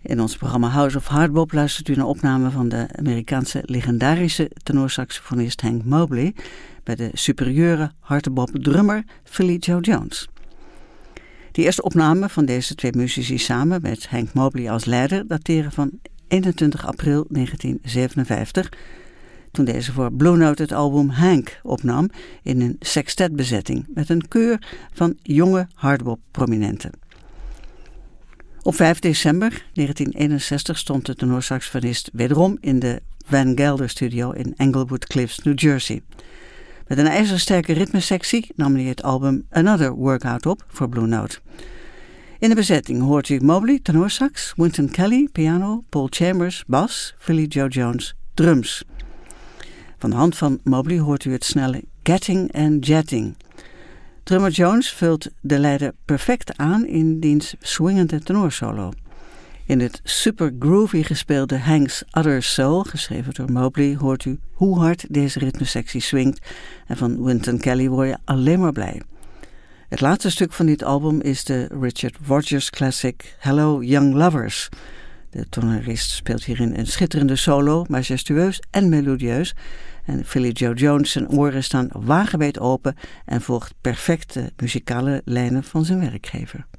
In ons programma House of Hardbop luistert u naar opname van de Amerikaanse legendarische tenorsaxofonist Hank Mobley bij de superieure hardbop drummer Philly Joe Jones. De eerste opnamen van deze twee muzici samen met Hank Mobley als leider dateren van 21 april 1957, toen deze voor Blue Note het album Hank opnam in een sextetbezetting met een keur van jonge hardbop-prominenten. Op 5 december 1961 stond de tenorsaxofonist wederom in de Van Gelder Studio in Englewood Cliffs, New Jersey. Met een ijzersterke ritmesectie nam hij het album Another Workout op voor Blue Note. In de bezetting hoort u Mobley, tenorsax, Wynton Kelly, piano, Paul Chambers, bas, Philly Joe Jones, drums. Van de hand van Mobley hoort u het snelle getting en jetting. Drummer Jones vult de leider perfect aan in diens swingende tenorsolo. In het super groovy gespeelde Hank's Other Soul, geschreven door Mobley, hoort u hoe hard deze ritmesectie swingt en van Wynton Kelly word je alleen maar blij. Het laatste stuk van dit album is de Richard Rodgers classic Hello Young Lovers. De tenorist speelt hierin een schitterende solo, majestueus en melodieus. En Philly Joe Jones zijn oren staan wagenwijd open en volgt perfect de muzikale lijnen van zijn werkgever.